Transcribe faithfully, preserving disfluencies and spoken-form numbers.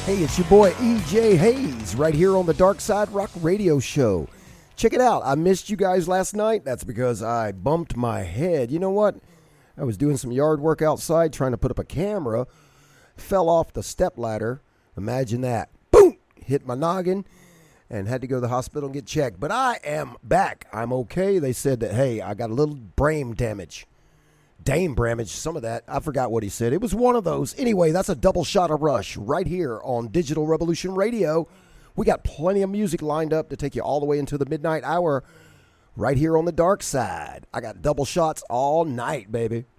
Hey, it's your boy E J Hayes right here on the Dark Side Rock Radio Show. Check it out. I missed you guys last night. That's because I bumped my head. You know what? I was doing some yard work outside trying to put up a camera. Fell off the step ladder. Imagine that. Boom! Hit my noggin and had to go to the hospital and get checked. But I am back. I'm okay. They said that, hey, I got a little brain damage. Dame Bramage, some of that. I forgot what he said. It was one of those. Anyway, that's a double shot of Rush right here on Digital Revolution Radio. We got plenty of music lined up to take you all the way into the midnight hour right here on the dark side. I got double shots all night, baby.